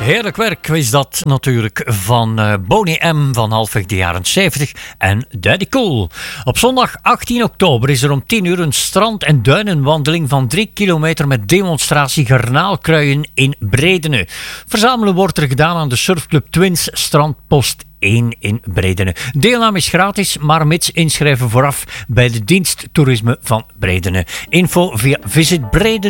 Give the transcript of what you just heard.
Heerlijk werk is dat natuurlijk van Boney M. van halfweg de jaren 70 en Daddy Cool. Op zondag 18 oktober is er om 10 uur een strand- en duinenwandeling van 3 kilometer met demonstratie garnaalkruien in Bredene. Verzamelen wordt er gedaan aan de surfclub Twins Strandpost 1 in Bredene. Deelname is gratis, maar mits inschrijven vooraf bij de dienst toerisme van Bredene. Info via visitbredene.be.